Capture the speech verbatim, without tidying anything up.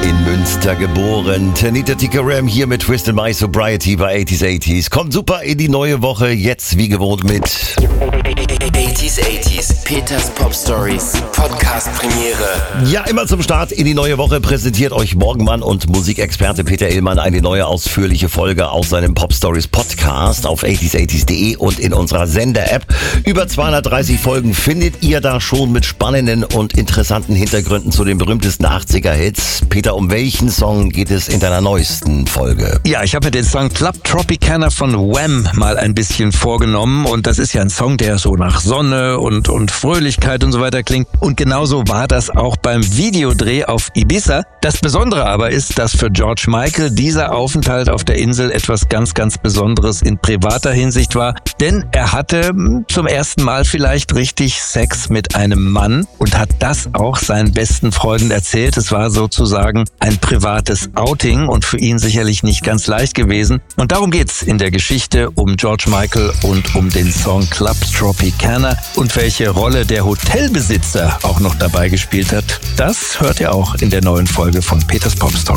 in Münster geboren. Tanita Tikaram hier mit Twist and My Sobriety bei achtziger achtziger. Kommt super in die neue Woche, jetzt wie gewohnt mit achtziger achtziger, Peters Pop Stories, Podcast Premiere. Ja, immer zum Start in die neue Woche präsentiert euch Morgenmann und Musikexperte Peter Illmann eine neue ausführliche Folge aus seinem Pop Stories Podcast auf achtziger achtziger punkt de und in unserer Sender-App. Über zweihundertdreißig Folgen findet ihr da schon mit spannenden und interessanten Hintergründen zu den berühmtesten achtziger-Hits. Peter, um welchen Song geht es in deiner neuesten Folge? Ja, ich habe mir den Song Club Tropicana von Wham mal ein bisschen vorgenommen und das ist ja ein Song, der so nach Sonne und, und Fröhlichkeit und so weiter klingt. Und genauso war das auch beim Videodreh auf Ibiza. Das Besondere aber ist, dass für George Michael dieser Aufenthalt auf der Insel etwas ganz, ganz Besonderes in privater Hinsicht war. Denn er hatte zum ersten Mal vielleicht richtig Sex mit einem Mann und hat das auch seinen besten Freunden erzählt. Es war sozusagen ein privates Outing und für ihn sicherlich nicht ganz leicht gewesen. Und darum geht's in der Geschichte um George Michael und um den Song Club Tropicana. Und welche Rolle der Hotelbesitzer auch noch dabei gespielt hat, das hört ihr auch in der neuen Folge von Peters Pop Story.